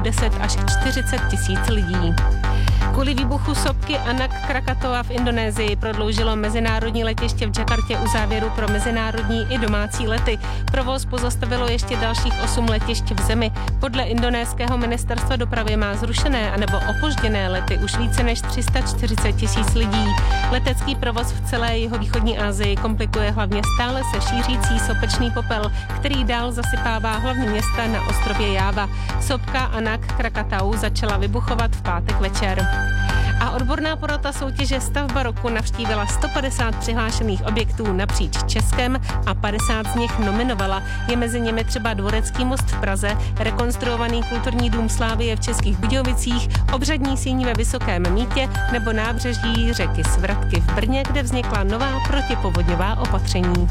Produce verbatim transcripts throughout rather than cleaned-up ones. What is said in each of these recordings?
deset až čtyřicet tisíc lidí. Kvůli výbuchu sopky Anak Krakatoa v Indonésii prodloužilo mezinárodní letiště v Jakartě uzávěru pro mezinárodní i domácí lety. Provoz pozastavilo ještě dalších osm letišť v zemi. Podle indonéského ministerstva dopravy má zrušené anebo opožděné lety už více než tři sta čtyřicet tisíc lidí. Letecký provoz v celé jihovýchodní Asii komplikuje hlavně stále se šířící sopečný popel, který dál zasypává hlavní města na ostrově Jáva. Sopka Anak Krakatau začala vybuchovat v pátek večer. A odborná porota soutěže Stavba roku navštívila sto padesát přihlášených objektů napříč Českem a padesát z nich nominovala. Je mezi nimi třeba Dvorecký most v Praze, rekonstruovaný kulturní dům Slávie v Českých Budějovicích, obřadní síň ve Vysokém Mýtě nebo nábřeží řeky Svratky v Brně, kde vznikla nová protipovodňová opatření.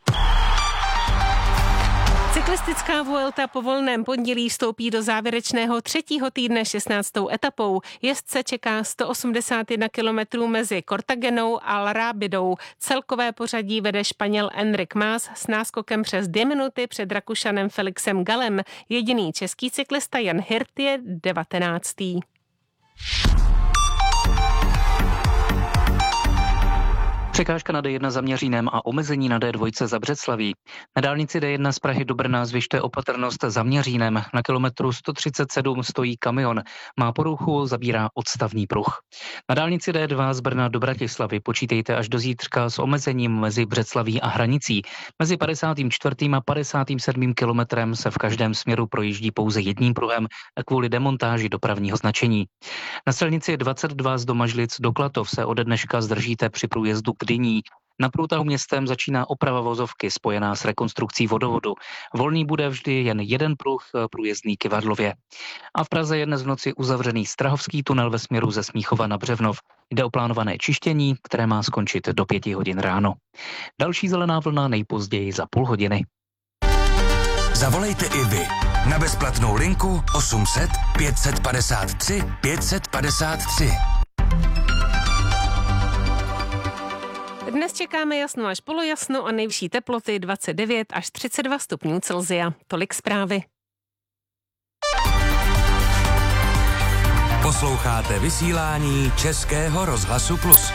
Cyklistická Vuelta po volném pondělí vstoupí do závěrečného třetího týdne šestnáctou etapou. Jezdce čeká sto osmdesát jedna kilometrů mezi Cortagenou a La Rábidou. Celkové pořadí vede Španěl Enric Mas s náskokem přes dvě minuty před Rakušanem Felixem Galem. Jediný český cyklista Jan Hirt je devatenáctý. Překážka na D jedna za Měřínem a omezení na D dva za Břeclaví. Na dálnici D jedna z Prahy do Brna zvyšte opatrnost za Měřínem. Na kilometru sto třicet sedm stojí kamion. Má poruchu, zabírá odstavný pruh. Na dálnici D dva z Brna do Bratislavy počítejte až do zítřka s omezením mezi Břeclaví a Hranicí. Mezi padesátým čtvrtým a padesátým sedmým kilometrem se v každém směru projíždí pouze jedním pruhem kvůli demontáži dopravního značení. Na silnici dvacet dva z Domažlic do Klatov se ode dneška zdržíte při průjezdu k Dyní. Na průtahu městem začíná oprava vozovky spojená s rekonstrukcí vodovodu. Volný bude vždy jen jeden pruh průjezdný k Ivadlově. A v Praze je dnes v noci uzavřený Strahovský tunel ve směru ze Smíchova na Břevnov. Jde o plánované čištění, které má skončit do pěti hodin ráno. Další zelená vlna nejpozději za půl hodiny. Zavolejte i vy na bezplatnou linku osm set pět set padesát tři pět set padesát tři. Dnes čekáme jasno až polojasno a nejvyšší teploty dvacet devět až třicet dva stupňů Celsia. Tolik zprávy. Posloucháte vysílání Českého rozhlasu Plus.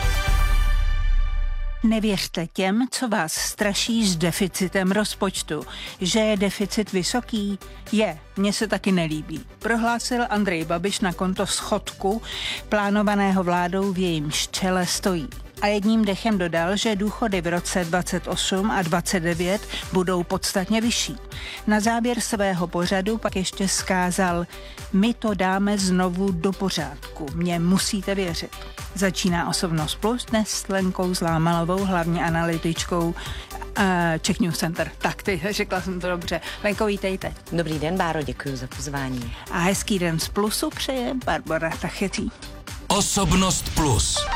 Nevěřte těm, co vás straší s deficitem rozpočtu. Že je deficit vysoký? Je, mně se taky nelíbí. Prohlásil Andrej Babiš na konto schodku plánovaného vládou, v jejímž čele stojí. A jedním dechem dodal, že důchody v roce dvacet osm a dvacet devět budou podstatně vyšší. Na závěr svého pořadu pak ještě vzkázal: my to dáme znovu do pořádku, mě musíte věřit. Začíná Osobnost Plus dnes s Lenkou Zlámalovou, hlavně analytičkou uh, Czech News Center. Tak, ty, řekla jsem to dobře. Lenko, vítejte. Dobrý den, Báro, děkuji za pozvání. A hezký den z Plusu přeje Barbara Tachetý. Osobnost Plus.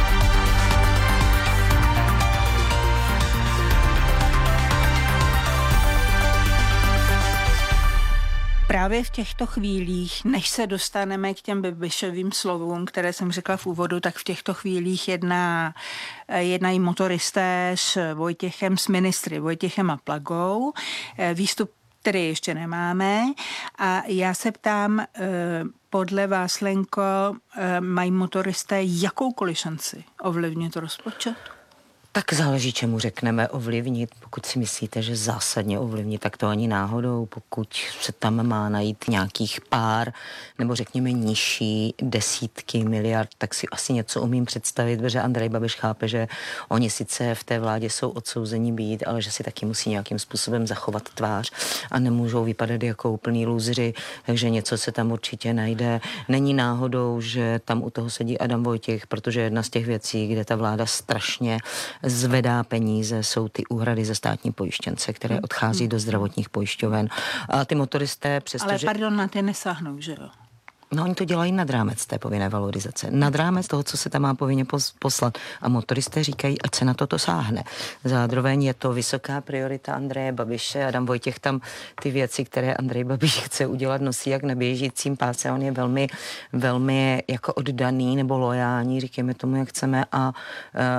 Právě v těchto chvílích, než se dostaneme k těm Babišovým slovům, které jsem řekla v úvodu, tak v těchto chvílích jedná, jednají motoristé s Vojtěchem, s ministry Vojtěchem a Plagou. Výstup který ještě nemáme. A já se ptám, podle vás, Lenko, mají motoristé jakoukoliv šanci ovlivnit rozpočet? Tak záleží, čemu řekneme ovlivnit. Pokud si myslíte, že zásadně ovlivnit, tak to ani náhodou. Pokud se tam má najít nějakých pár, nebo řekněme nižší desítky miliard, tak si asi něco umím představit, protože Andrej Babiš chápe, že oni sice v té vládě jsou odsouzeni být, ale že si taky musí nějakým způsobem zachovat tvář a nemůžou vypadat jako úplný lůzři, takže něco se tam určitě najde. Není náhodou, že tam u toho sedí Adam Vojtěch, protože jedna z těch věcí, kde ta vláda strašně zvedá peníze, jsou ty úhrady ze státní pojištěnce, které odchází hmm. do zdravotních pojišťoven. A ty motoristé přesto, Ale že... pardon, na ty nesáhnou, že jo? No, oni to dělají nad rámec té povinné valorizace. Nad rámec toho, co se tam má povinně poslat. A motoristé říkají, ať se na toto sáhne. Zároveň je to vysoká priorita Andreje Babiše. Adam Vojtěch tam ty věci, které Andrej Babiš chce udělat, nosí jak na běžícím páse. On je velmi, velmi jako oddaný nebo lojální, říkáme tomu, jak chceme. A uh,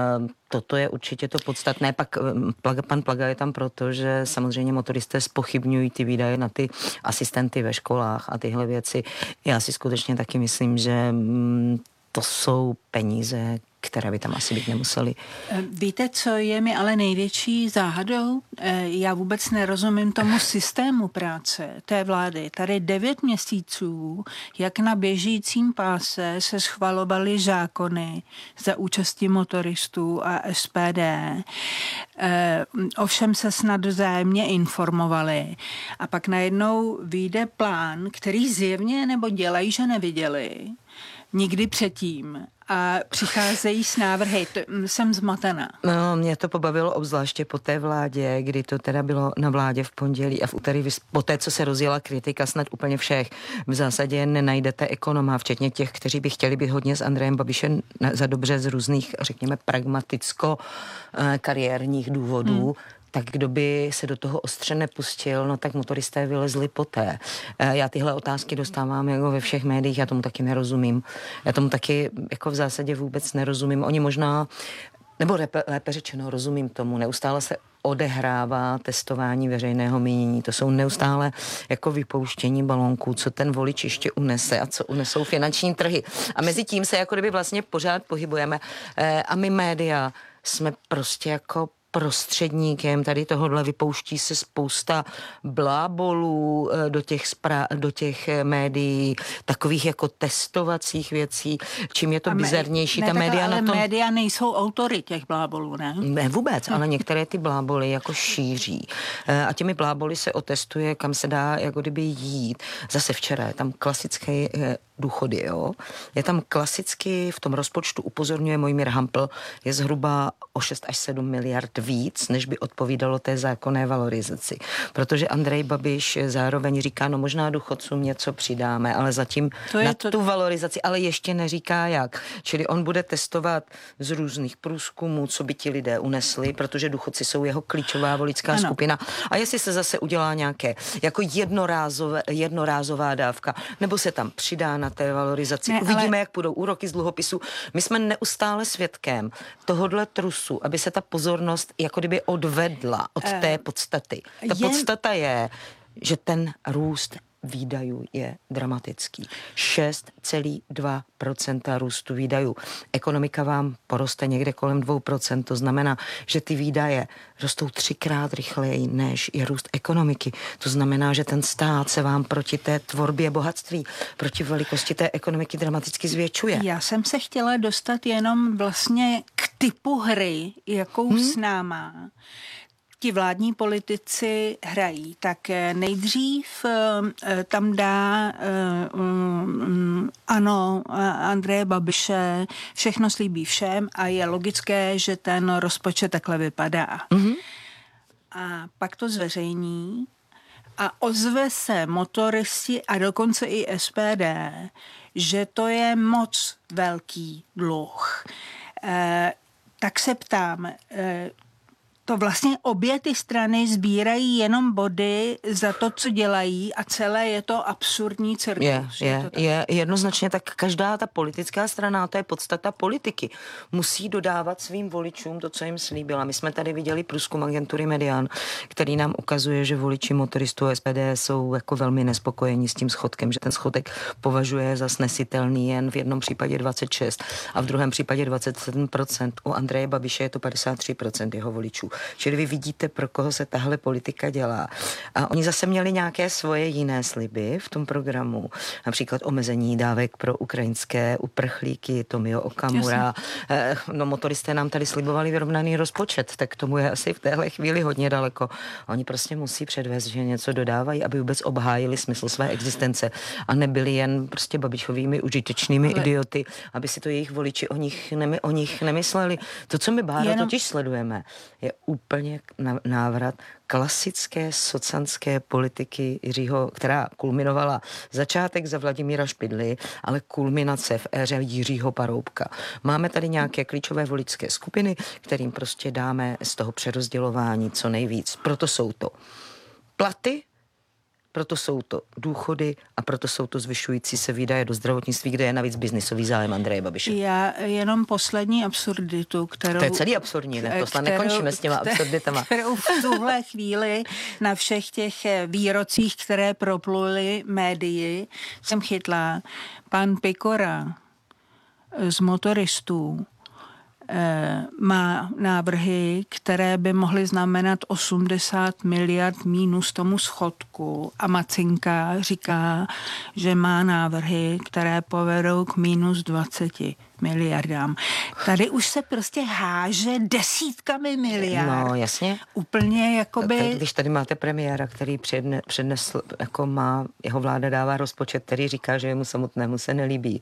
toto je určitě to podstatné. Pak pan Plaga je tam proto, že samozřejmě motoristé zpochybňují ty výdaje na ty asistenty ve školách a tyhle věci. Já si skutečně taky myslím, že to jsou peníze, které by tam asi být nemuseli. Víte, co je mi ale největší záhadou? Já vůbec nerozumím tomu systému práce té vlády. Tady devět měsíců, jak na běžícím páse se schvalovaly zákony za účasti motoristů a S P D. Ovšem se snad vzájemně informovali. A pak najednou vyjde plán, který zjevně nebo dělají, že neviděli nikdy předtím. A přicházejí s návrhy. Jsem zmatená. No, mě to pobavilo obzvláště po té vládě, kdy to teda bylo na vládě v pondělí a v úterý, po té, co se rozjela kritika snad úplně všech, v zásadě nenajdete ekonoma, včetně těch, kteří by chtěli být hodně s Andrejem Babišem za dobře z různých, řekněme, pragmaticko-kariérních důvodů. Hmm. Tak kdo by se do toho ostře nepustil, no tak motoristé vylezli poté. Já tyhle otázky dostávám jako ve všech médiích, já tomu taky nerozumím. Já tomu taky jako v zásadě vůbec nerozumím. Oni možná, nebo lépe, lépe řečeno, rozumím tomu, neustále se odehrává testování veřejného mínění. To jsou neustále jako vypouštění balónků, co ten volič ještě unese a co unesou finanční trhy. A mezi tím se jako kdyby vlastně pořád pohybujeme. A my média jsme prostě jako prostředníkem tady tohohle, vypouští se spousta blábolů do těch, spra- do těch médií, takových jako testovacích věcí, čím je to bizarnější. Ne, ta média ale na tom... média nejsou autory těch blábolů, ne? Ne vůbec, ale některé ty bláboly jako šíří. A těmi bláboly se otestuje, kam se dá jako kdyby jít. Zase včera je tam klasický důchody, jo. Je tam klasicky v tom rozpočtu, upozorňuje Mojmír Hampl, je zhruba o šest až sedm miliard víc, než by odpovídalo té zákonné valorizaci. Protože Andrej Babiš zároveň říká, no možná důchodcům něco přidáme, ale zatím to na to... tu valorizaci, ale ještě neříká jak. Čili on bude testovat z různých průzkumů, co by ti lidé unesli, protože důchodci jsou jeho klíčová voličská ano. skupina. A jestli se zase udělá nějaké jako jednorázové, jednorázová dávka, nebo se tam přidá na té valorizaci. Ne, uvidíme, ale... jak půjdou úroky z dluhopisu. My jsme neustále svědkem tohodle trusu, aby se ta pozornost jako kdyby odvedla od uh, té podstaty. Ta je... podstata je, že ten růst výdajů je dramatický. šest celá dva procenta růstu výdajů. Ekonomika vám poroste někde kolem dvě procenta, to znamená, že ty výdaje rostou třikrát rychleji, než je růst ekonomiky. To znamená, že ten stát se vám proti té tvorbě bohatství, proti velikosti té ekonomiky dramaticky zvětšuje. Já jsem se chtěla dostat jenom vlastně k typu hry, jakou hmm? s náma ti vládní politici hrají. Tak nejdřív tam dá ano, Andreje Babiše, všechno slíbí všem a je logické, že ten rozpočet takhle vypadá. Mm-hmm. A pak to zveřejní a ozve se motoristi a dokonce i S P D, že to je moc velký dluh. E, tak se ptám, e, to vlastně obě ty strany sbírají jenom body za to, co dělají a celé je to absurdní cirkus. Je, je, je, to je jednoznačně tak každá ta politická strana, to je podstata politiky, musí dodávat svým voličům to, co jim slíbila. My jsme tady viděli průzkum agentury Median, který nám ukazuje, že voliči motoristů S P D jsou jako velmi nespokojení s tím schodkem, že ten schodek považuje za snesitelný jen v jednom případě dvacet šest a v druhém případě dvacet sedm procent. U Andreje Babiše je to padesát tři procent jeho voličů. Čili vy vidíte, pro koho se tahle politika dělá. A oni zase měli nějaké svoje jiné sliby v tom programu. Například omezení dávek pro ukrajinské uprchlíky, Tomio Okamura. Eh, no motoristé nám tady slibovali vyrovnaný rozpočet, tak tomu je asi v téhle chvíli hodně daleko. Oni prostě musí předvést, že něco dodávají, aby vůbec obhájili smysl své existence a nebyli jen prostě Babišovými užitečnými Ale... idioty, aby si to jejich voliči o nich, nemy, o nich nemysleli. To, co my, Báro, Jenom... totiž sledujeme, je úplně návrat klasické socanské politiky Jiřího, která kulminovala začátek za Vladimíra Špidly, ale kulminace v éře Jiřího Paroubka. Máme tady nějaké klíčové voličské skupiny, kterým prostě dáme z toho přerozdělování co nejvíc. Proto jsou to platy, proto jsou to důchody a proto jsou to zvyšující se výdaje do zdravotnictví, kde je navíc biznisový zájem Andreje Babiše. Já jenom poslední absurditu, kterou... To je celý absurdní, ne? To snad kterou, nekončíme s těma absurditama. Kterou v tuhle chvíli na všech těch výrocích, které propluly médii, jsem chytla. Pan Pikora z motoristů má návrhy, které by mohly znamenat osmdesát miliard mínus tomu schodku a Macinka říká, že má návrhy, které povedou k mínus dvacet miliardám. Tady už se prostě háže desítkami miliard. No, jasně. Úplně jakoby... Tak, když tady máte premiéra, který předne, přednesl, jako má, jeho vláda dává rozpočet, který říká, že jemu samotnému se nelíbí.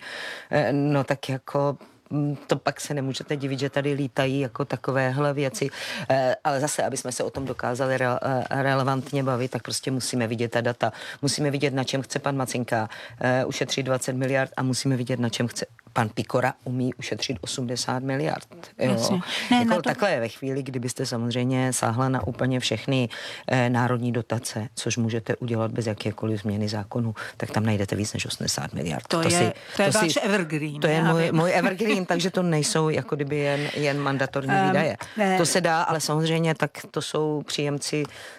No tak jako... to pak se nemůžete divit, že tady lítají jako takovéhle věci, ale zase, aby jsme se o tom dokázali re- relevantně bavit, tak prostě musíme vidět ta data, musíme vidět, na čem chce pan Macinka ušetřit dvacet miliard a musíme vidět, na čem chce pan Pikora umí ušetřit osmdesát miliard. Jo. Ne, jako to... Takhle je ve chvíli, kdybyste samozřejmě sáhla na úplně všechny eh, národní dotace, což můžete udělat bez jakékoliv změny zákonu, tak tam najdete víc než osmdesát miliard. To, to, je, si, to je to váš si, evergreen. To je můj, můj evergreen, takže to nejsou jako kdyby jen, jen mandatorní um, výdaje. Ne. To se dá, ale samozřejmě tak to jsou příjemci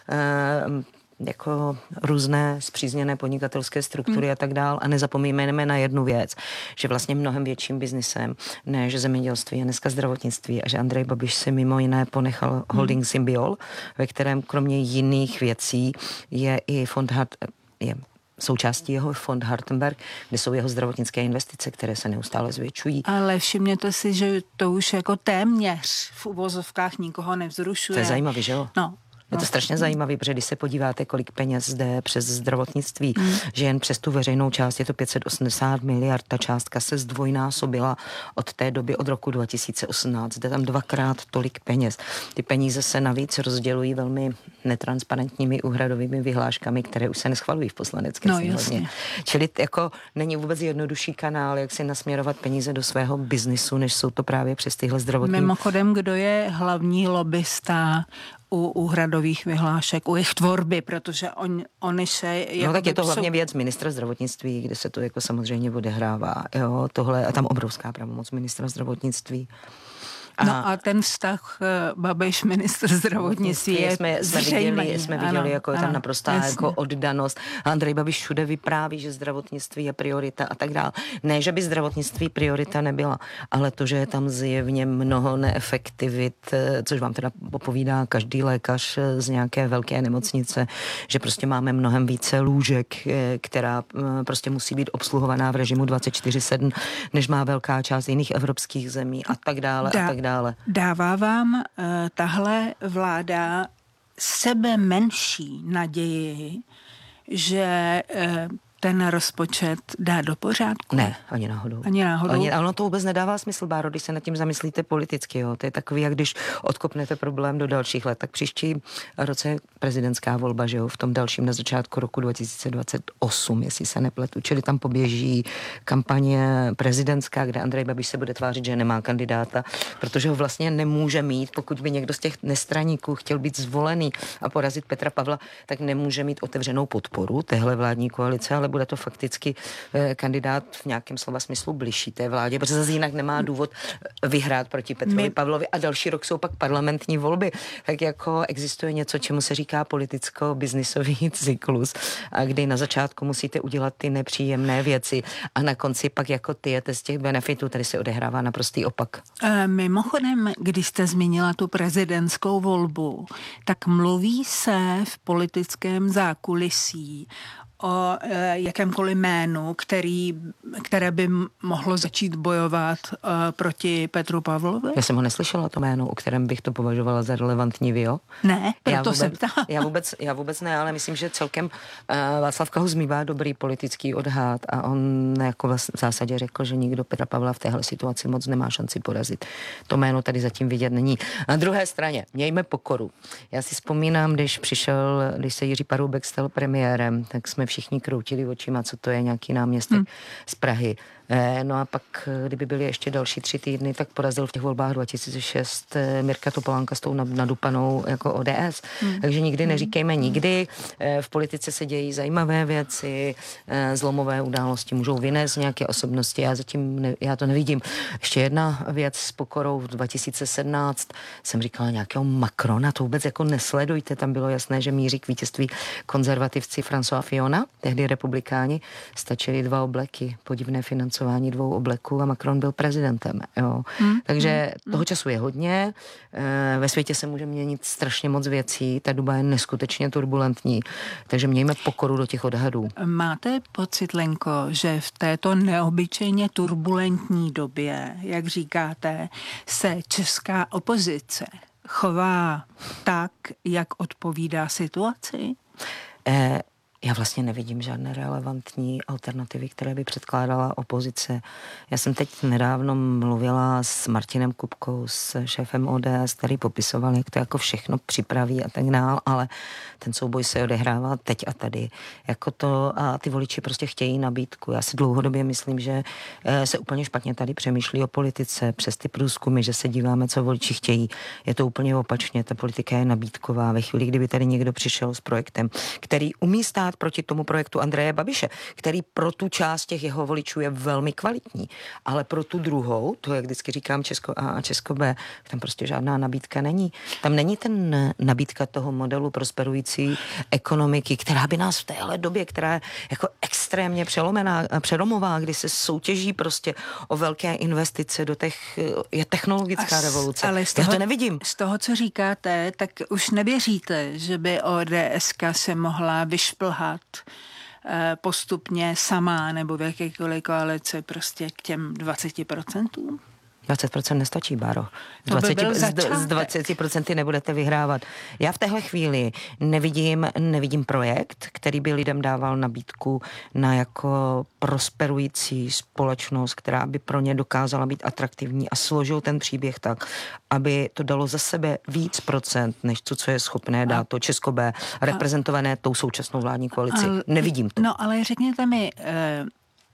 eh, jako různé spřízněné podnikatelské struktury hmm. a tak dál. A nezapomínejme na jednu věc, že vlastně mnohem větším biznisem než zemědělství je dneska zdravotnictví a že Andrej Babiš si mimo jiné ponechal holding Symbiol, ve kterém kromě jiných věcí je i fond Hart, je součástí jeho fond Hartenberg, kde jsou jeho zdravotnické investice, které se neustále zvětšují. Ale všimněte si, že to už jako téměř v uvozovkách nikoho nevzrušuje. To je zajímavý, že jo? No. Je to strašně zajímavé, protože když se podíváte, kolik peněz jde přes zdravotnictví, hmm. že jen přes tu veřejnou část je to pět set osmdesát miliard, ta částka se zdvojnásobila od té doby, od roku dva tisíce osmnáct. Jde tam dvakrát tolik peněz. Ty peníze se navíc rozdělují velmi netransparentními úhradovými vyhláškami, které už se neschvalují v poslanecké no, sněmovně. Čili jako není vůbec jednodušší kanál, jak si nasměrovat peníze do svého biznisu, než jsou to právě přes tyhle zdravotní... Mimochodem, kdo je hlavní lobbysta u úhradových vyhlášek, u jejich tvorby, protože on, oni se... No tak je to hlavně věc ministra zdravotnictví, kde se to jako samozřejmě odehrává. Jo, tohle a tam obrovská pravomoc ministra zdravotnictví. A no a ten vztah Babiš, ministr zdravotnictví je jsme, jsme viděli, jsme viděli ano, jako je tam ano, naprostá jasně. jako oddanost. Andrej Babiš všude vypráví, že zdravotnictví je priorita a tak dále. Ne, že by zdravotnictví priorita nebyla, ale to, že je tam zjevně mnoho neefektivit, což vám teda popovídá každý lékař z nějaké velké nemocnice, že prostě máme mnohem více lůžek, která prostě musí být obsluhovaná v režimu dvacet čtyři sedm, než má velká část jiných evropských zemí a tak dále da. a tak dále. Dále. Dává vám uh, tahle vláda sebe menší naději, že uh, ten rozpočet dá do pořádku? Ne, ani náhodou. Ani náhodou. Ani, ale ono to vůbec nedává smysl, Báro, když se nad tím zamyslíte politicky. Jo. To je takový, jak když odkopnete problém do dalších let. Tak příští roce prezidentská volba, že jo, v tom dalším na začátku roku dva tisíce dvacet osm, jestli se nepletu. Čili tam poběží kampaně prezidentská, kde Andrej Babiš se bude tvářit, že nemá kandidáta, protože ho vlastně nemůže mít. Pokud by někdo z těch nestraníků chtěl být zvolený a porazit Petra Pavla, tak nemůže mít otevřenou podporu téhle vládní koalice, ale bude to fakticky eh, kandidát v nějakém slova smyslu bližší té vládě, protože zase jinak nemá důvod vyhrát proti Petrovi My... Pavlovi a další rok jsou pak parlamentní volby. Tak jako existuje něco, čemu se říká politicko-biznisový cyklus, a kdy na začátku musíte udělat ty nepříjemné věci a na konci pak jako tyjete z těch benefitů, tady se odehrává naprostý opak. E, mimochodem, když jste zmínila tu prezidentskou volbu, tak mluví se v politickém zákulisí o e, jakémkoliv jménu, který, které by mohlo začít bojovat e, proti Petru Pavlovi? Já jsem ho neslyšela, to jméno, o kterém bych to považovala za relevantní, vy jo? Ne, proto já vůbec, se ptám. Já vůbec, já vůbec ne, ale myslím, že celkem uh, Václav Klaus mívá dobrý politický odhad a on jako v zásadě řekl, že nikdo Petra Pavla v téhle situaci moc nemá šanci porazit. To jméno tady zatím vidět není. Na druhé straně, mějme pokoru. Já si vzpomínám, když přišel, když se Jiří Paroubek stal premiérem, tak jsme všichni kroutili očima, co to je nějaký náměstek hmm. z Prahy. No a pak, kdyby byly ještě další tři týdny, tak porazil v těch volbách dva tisíce šest Mirka Topolánka s tou nadupanou jako O D S. Hmm. Takže nikdy neříkejme nikdy. V politice se dějí zajímavé věci, zlomové události můžou vynést nějaké osobnosti. Já zatím ne, já to nevidím. Ještě jedna věc s pokorou v dva tisíce sedmnáct jsem říkala nějakého Macrona, to vůbec jako nesledujte. Tam bylo jasné, že míří k vítězství konzervativci François Fillona, tehdy republikáni, stačily dva obleky, podivné financování dvou obleků a Macron byl prezidentem. Jo. Hmm. Takže hmm. toho času je hodně. Ve světě se může měnit strašně moc věcí. Ta doba je neskutečně turbulentní. Takže mějme pokoru do těch odhadů. Máte pocit, Lenko, že v této neobyčejně turbulentní době, jak říkáte, se česká opozice chová tak, jak odpovídá situaci? Eh, Já vlastně nevidím žádné relevantní alternativy, které by předkládala opozice. Já jsem teď nedávno mluvila s Martinem Kupkou, s šéfem O D S, který popisoval, jak to jako všechno připraví a tak dál, ale ten souboj se odehrává teď a tady. Jako to, a ty voliči prostě chtějí nabídku. Já si dlouhodobě myslím, že se úplně špatně tady přemýšlí o politice přes ty průzkumy, že se díváme, co voliči chtějí. Je to úplně opačně, ta politika je nabídková. Ve chvíli, kdyby tady někdo přišel s projektem, který umí stát proti tomu projektu Andreje Babiše, který pro tu část těch jeho voličů je velmi kvalitní, ale pro tu druhou, to jak vždycky říkám Česko A a Česko B, tam prostě žádná nabídka není. Tam není ten nabídka toho modelu prosperující ekonomiky, která by nás v téhle době, která je jako extrémně přelomená, přelomová, kdy se soutěží prostě o velké investice do těch, je technologická As, revoluce. Ale z toho, Já to nevidím. Z toho, co říkáte, tak už nevěříte, že by O D S ka se mohla vyšplhat postupně sama nebo v jakékoliv koalici prostě k těm dvaceti procentům? dvacet procent nestačí, Báro. Z, by dvacet, z, z dvacet procent nebudete vyhrávat. Já v téhle chvíli nevidím, nevidím projekt, který by lidem dával nabídku na jako prosperující společnost, která by pro ně dokázala být atraktivní a složil ten příběh tak, aby to dalo za sebe víc procent, než to, co je schopné dát to Česko B, reprezentované tou současnou vládní koalici. Ale, nevidím to. No, ale řekněte mi... Uh...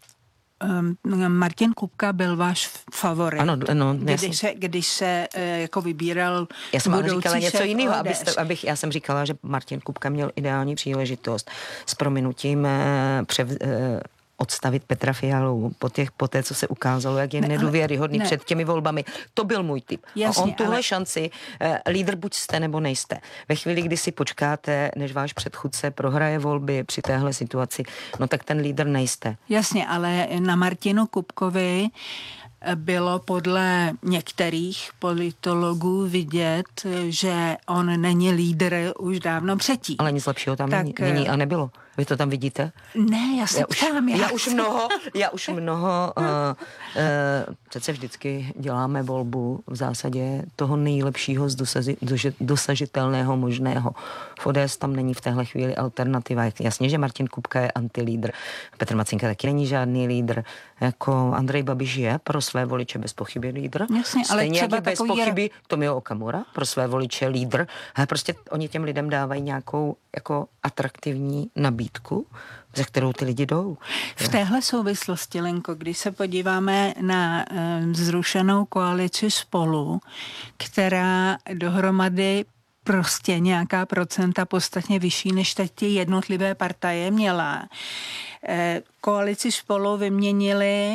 Martin Kupka byl váš favorit. Ano, no, když se, když se jako vybíral já jsem ale říkala něco jiného, abyste, abych, já jsem říkala, že Martin Kupka měl ideální příležitost s prominutím přev, odstavit Petra Fialu po, těch, po té, co se ukázalo, jak je ne, nedůvěryhodný ne. před těmi volbami. To byl můj tip. Jasně, a on tuhle ale... šanci, uh, lídr buď jste nebo nejste. Ve chvíli, kdy si počkáte, než váš předchůdce prohraje volby při téhle situaci, no tak ten lídr nejste. Jasně, ale na Martinu Kupkovi bylo podle některých politologů vidět, že on není lídr už dávno předtím. Ale nic lepšího tam tak, není a nebylo. Vy to tam vidíte? Ne, já se já ptám. Už, já, já už mnoho, já už mnoho, uh, uh, přece vždycky děláme volbu v zásadě toho nejlepšího z dosaži, dosažitelného možného. V O D S tam není v téhle chvíli alternativa. Jasně, že Martin Kupka je antilídr. Petr Macinka taky není žádný lídr. Jako Andrej Babiš je pro své voliče bez pochyby lídr. Jasně, ale stejně třeba jak bez pochyby Tomio Okamura pro své voliče lídr. Ale prostě oni těm lidem dávají nějakou jako atraktivní nabídku, ze kterou ty lidi jdou. V téhle souvislosti, Lenko, když se podíváme na uh, zrušenou koalici Spolu, která dohromady prostě nějaká procenta podstatně vyšší, než teď ty jednotlivé partaje měla. E, koalici Spolu vyměnili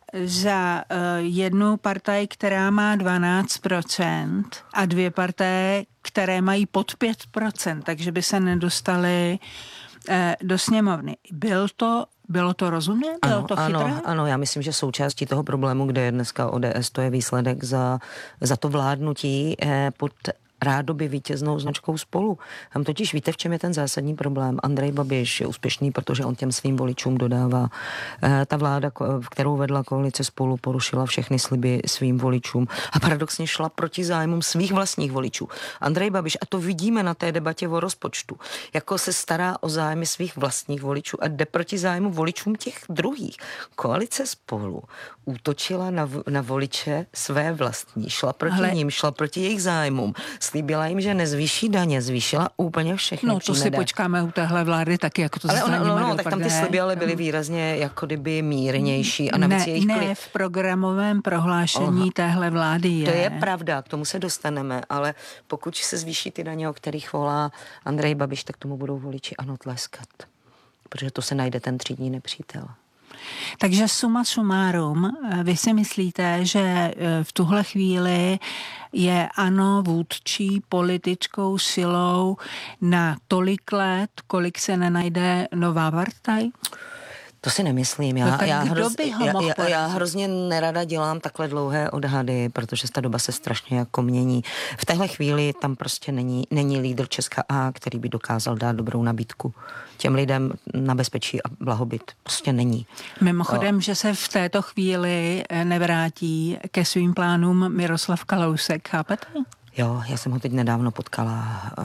za e, jednu partaj, která má dvanáct procent a dvě partaje, které mají pod pět procent, takže by se nedostali e, do sněmovny. Byl to Bylo to rozumné? Bylo ano, to chytré? Ano, ano, já myslím, že součástí toho problému, kde je dneska O D S, to je výsledek za, za to vládnutí eh, pod rádoby vítěznou značkou Spolu. Tam totiž víte, v čem je ten zásadní problém. Andrej Babiš je úspěšný, protože on těm svým voličům dodává. E, ta vláda, v kterou vedla koalice Spolu, porušila všechny sliby svým voličům a paradoxně šla proti zájmům svých vlastních voličů. Andrej Babiš, a to vidíme na té debatě o rozpočtu, jako se stará o zájmy svých vlastních voličů a jde proti zájmu voličům těch druhých. Koalice Spolu útočila na, na voliče své vlastní, šla proti Ale... ním, šla proti jejich zájmům, slíbila jim, že nezvýší daně, zvýšila úplně všechny. No to si počkáme u téhle vlády taky, jako to ale ona, no, no, dopadne. tak tam ty sliby ale byly výrazně jako kdyby mírnější a navíc ne, jejich ne klid. v programovém prohlášení Oha. téhle vlády je. To je pravda, k tomu se dostaneme, ale pokud se zvýší ty daně, o kterých volá Andrej Babiš, tak tomu budou voliči ano tleskat. Protože to se najde ten třídní nepřítel. Takže suma sumárum, vy si myslíte, že v tuhle chvíli je ANO vůdčí politickou silou na tolik let, kolik se nenajde nová partaj? To si nemyslím. Já, no já, hroz, já, já, já hrozně hrozně nerada dělám takhle dlouhé odhady, protože ta doba se strašně jako mění. V téhle chvíli tam prostě není, není lídr Česka A, který by dokázal dát dobrou nabídku těm lidem na bezpečí a blahobyt. Prostě není. Mimochodem, o. že se v této chvíli nevrátí ke svým plánům Miroslav Kalousek, chápete? Jo, já jsem ho teď nedávno potkala. Uh,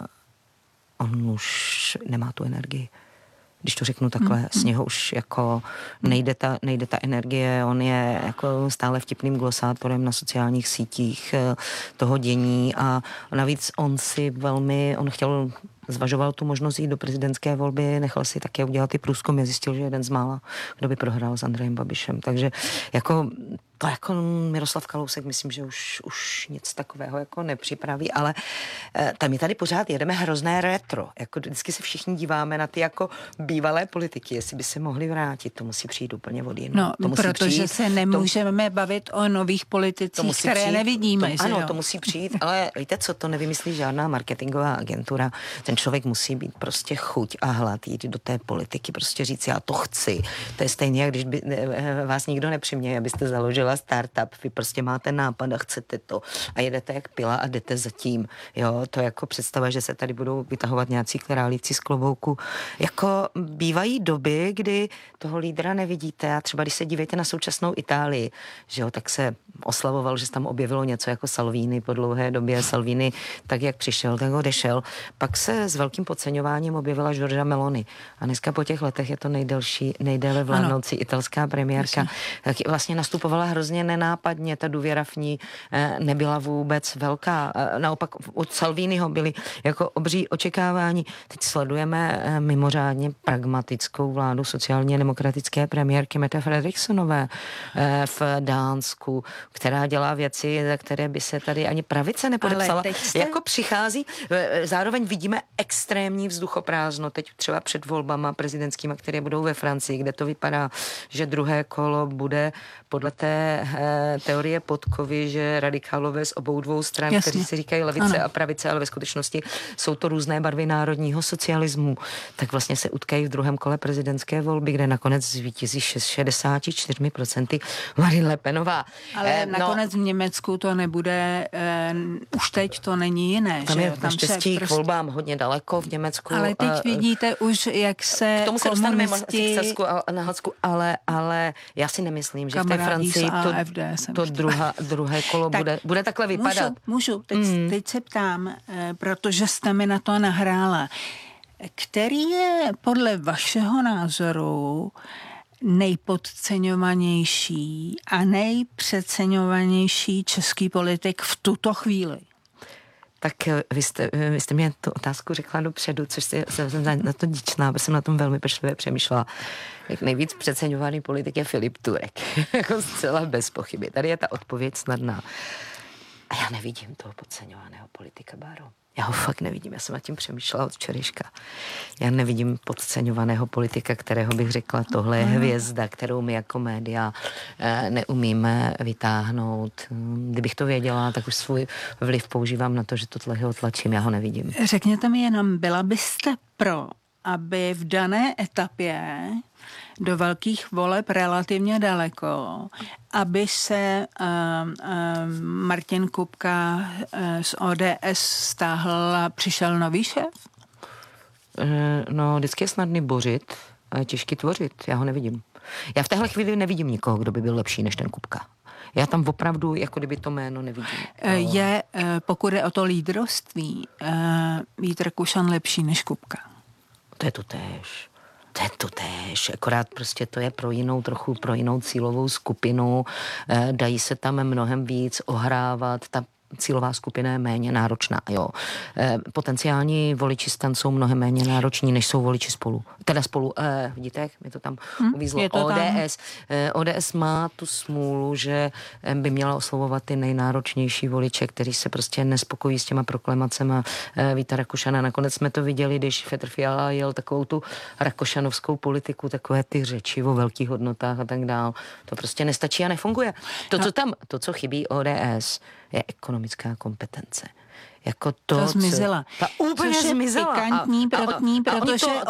on už nemá tu energii. Když to řeknu takhle, mm. z něho už jako nejde ta, nejde ta energie, on je jako stále vtipným glosátorem na sociálních sítích toho dění a navíc on si velmi, on chtěl, zvažoval tu možnost jít do prezidentské volby, nechal si také udělat ty průzkumy, zjistil, že jeden z mála, kdo by prohrál s Andrejem Babišem, takže jako to jako Miroslav Kalousek, myslím, že už, už nic takového jako nepřipraví, ale e, tam my tady pořád jedeme hrozné retro. Jako vždycky se všichni díváme na ty jako bývalé politiky, jestli by se mohli vrátit, to musí přijít úplně od jinou. No, to musí protože přijít, se nemůžeme to, bavit o nových politicích, které přijít, nevidíme. To, že ano, jo? to musí přijít, ale víte co, to nevymyslí žádná marketingová agentura. Ten člověk musí být prostě chuť a hlad jít do té politiky, prostě říct, já to chci. To je stejně, jak když by, vás nikdo nepřiměje, abyste založila startup, vy prostě máte nápad a chcete to a jedete jak pila a jdete za tím. Jo, to jako představa, že se tady budou vytahovat nějací králíci z klobouku. Jako bývají doby, kdy toho lídra nevidíte a třeba když se díváte na současnou Itálii, že jo, tak se oslavoval, že se tam objevilo něco jako Salvini po dlouhé době. Salvini, tak jak přišel, tak odešel. Pak se s velkým podceňováním objevila Giorgia Meloni. A dneska po těch letech je to nejdelší, nejdéle vládnoucí italská premiérka. Jasně. Vlastně nastupovala hrozně nenápadně, ta důvěra v ní nebyla vůbec velká. Naopak od Salviniho byly jako obří očekávání. Teď sledujeme mimořádně pragmatickou vládu sociálně demokratické premiérky Mette Fredrikssonové v Dánsku, která dělá věci, za které by se tady ani pravice nepodepsala. Jste... Jako přichází, zároveň vidíme extrémní vzduchoprázdno, teď třeba před volbama prezidentskými, které budou ve Francii, kde to vypadá, že druhé kolo bude podle té eh, teorie Podkovy, že radikálové z obou dvou stran, Jasně. kteří si říkají levice ano. a pravice, ale ve skutečnosti jsou to různé barvy národního socialismu, tak vlastně se utkají v druhém kole prezidentské volby, kde nakonec zvítězí šedesát čtyři procent Marine Le Penová. Ale eh, nakonec no, v Německu to nebude, eh, už teď to není jiné. Tam že? je naštěstí prostě... k volbám hodně daleko v Německu. Ale teď uh, vidíte už, jak se k tomu se komunisti... dostaneme v Saksku a na Hacku, ale, ale já si nemyslím, že v té Francii to, to druhá, druhé kolo tak bude, bude takhle vypadat. Můžu, můžu. Teď, mm. teď se ptám, protože jste mi na to nahrála. Který je podle vašeho názoru nejpodceňovanější a nejpřeceňovanější český politik v tuto chvíli? Tak vy jste, vy jste mě tu otázku řekla dopředu, což si, jsem na to díčná, protože jsem na tom velmi pečlivě přemýšlela. Jak nejvíc přeceňovaný politik je Filip Turek. Jako zcela bez pochyby. Tady je ta odpověď snadná. A já nevidím toho podceňovaného politika, Báro. Já ho fakt nevidím, já jsem nad tím přemýšlela od včerejška. Já nevidím podceňovaného politika, kterého bych řekla, tohle je hvězda, kterou my jako média eh, neumíme vytáhnout. Kdybych to věděla, tak už svůj vliv používám na to, že to tlaho tlačím, já ho nevidím. Řekněte mi jenom, byla byste pro, aby v dané etapě do velkých voleb relativně daleko, aby se uh, uh, Martin Kupka uh, z O D S stáhl a přišel nový šéf? Uh, no, vždycky je snadný bořit a je těžký tvořit. Já ho nevidím. Já v téhle chvíli nevidím nikoho, kdo by byl lepší než ten Kupka. Já tam opravdu, jako kdyby to jméno nevidím. Je, pokud je o to lídrovství, Vít Rakušan lepší než Kupka? To je to též. To je to též, akorát prostě to je pro jinou, trochu pro jinou cílovou skupinu, dají se tam mnohem víc ohrávat, ta cílová skupina je méně náročná, jo. E, potenciální voliči STAN jsou mnohem méně nároční, než jsou voliči Spolu. Teda Spolu, e, vidíte, jak mi to tam hmm, uvízlo. to O D S. E, O D S má tu smůlu, že by měla oslovovat ty nejnáročnější voliče, kteří se prostě nespokojí s těma proklamacemi e, Víta Rakušana. Nakonec jsme to viděli, když Petr Fiala jel takovou tu rakošanovskou politiku, takové ty řeči o velkých hodnotách a tak dál. To prostě nestačí a nefunguje. To, co tam, to, co chybí O D S, je ekonomická kompetence. Jako to, to zmizela. Co, ta úplně Což je zmizela. pikantní, a, a, protože a, a oni to,